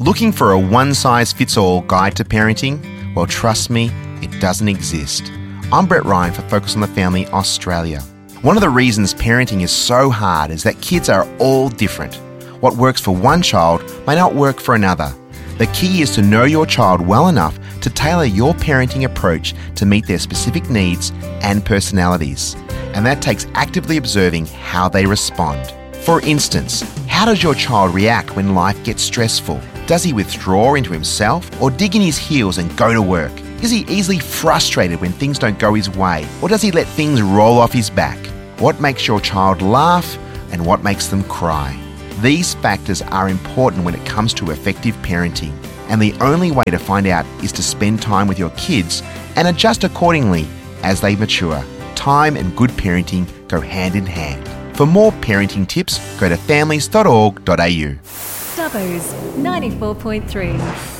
Looking for a one-size-fits-all guide to parenting? Well, trust me, it doesn't exist. I'm Brett Ryan for Focus on the Family Australia. One of the reasons parenting is so hard is that kids are all different. What works for one child may not work for another. The key is to know your child well enough to tailor your parenting approach to meet their specific needs and personalities. And that takes actively observing how they respond. For instance, how does your child react when life gets stressful? Does he withdraw into himself or dig in his heels and go to work? Is he easily frustrated when things don't go his way, or does he let things roll off his back? What makes your child laugh and what makes them cry? These factors are important when it comes to effective parenting, and the only way to find out is to spend time with your kids and adjust accordingly as they mature. Time and good parenting go hand in hand. For more parenting tips, go to families.org.au. Dubbo's 94.3.